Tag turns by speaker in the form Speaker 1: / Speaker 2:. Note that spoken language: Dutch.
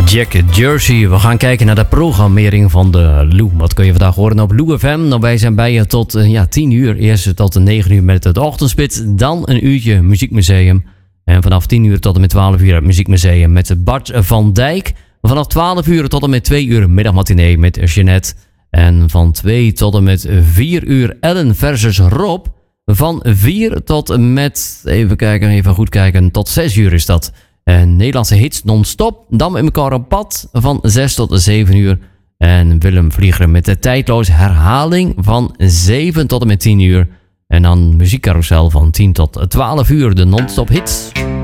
Speaker 1: Jack Jersey. We gaan kijken naar de programmering van de Lou. Wat kun je vandaag horen op Lou FM? Nou, wij zijn bij je tot 10 uur. Eerst tot 9 uur met het ochtendspits. Dan een uurtje Muziekmuseum. En vanaf 10 uur tot en met 12 uur het Muziekmuseum met Bart van Dijk. Vanaf 12 uur tot en met 2 uur middagmatinee met Jeanette. En van 2 tot en met 4 uur Ellen versus Rob. Van 4 tot en met, even goed kijken, tot 6 uur is dat. En Nederlandse hits non-stop. Dan met elkaar op pad van 6 tot 7 uur. En Willem Vlieger met de tijdloos herhaling van 7 tot en met 10 uur. En dan muziekcarousel van 10 tot 12 uur, de non-stop hits.